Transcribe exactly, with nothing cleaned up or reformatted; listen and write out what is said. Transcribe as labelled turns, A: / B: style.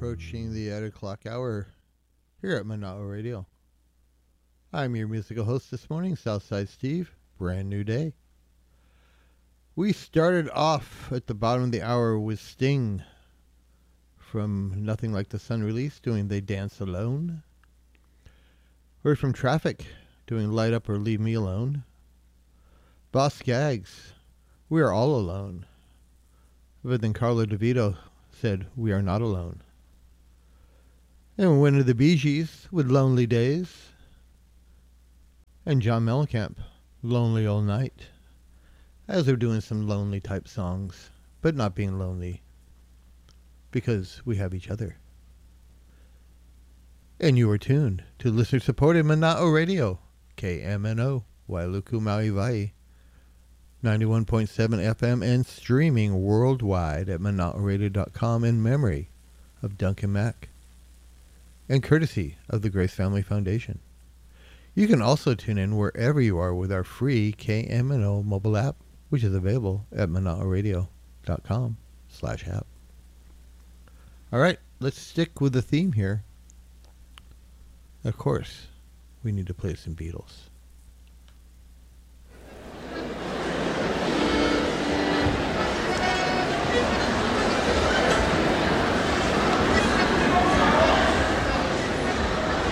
A: approaching the eight o'clock hour here at Manao Radio. I'm your musical host this morning, Southside Steve. Brand new day. We started off at the bottom of the hour with Sting from Nothing Like the Sun release doing They Dance Alone. Heard from Traffic doing Light Up or Leave Me Alone. Boss Skaggs, We Are All Alone. But then Carlo DeVito said, We Are Not Alone. And we went to the Bee Gees with Lonely Days. And John Mellencamp, Lonely All Night. As they're doing some lonely type songs, but not being lonely because we have each other. And you are tuned to listener supported Manao Radio, K M N O, Wailuku Maui Vai, ninety-one point seven F M, and streaming worldwide at manao radio dot com in memory of Duncan Mack, and courtesy of the Grace Family Foundation. You can also tune in wherever you are with our free K M N O mobile app, which is available at manao radio dot com slash app. All right, let's stick with the theme here. Of course, we need to play some Beatles.